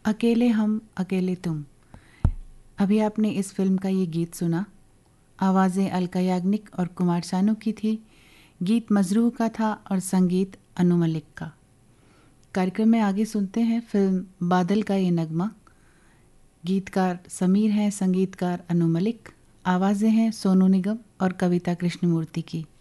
अकेले हम अकेले तुम। अभी आपने इस फिल्म का ये गीत सुना। आवाज़ें अलका याग्निक और कुमार सानू की थी। गीत मजरूह का था और संगीत अनु मलिक का। कार्यक्रम में आगे सुनते हैं फिल्म बादल का ये नगमा। गीतकार समीर हैं, संगीतकार अनु मलिक। आवाज़ें हैं सोनू निगम और कविता कृष्णमूर्ति की।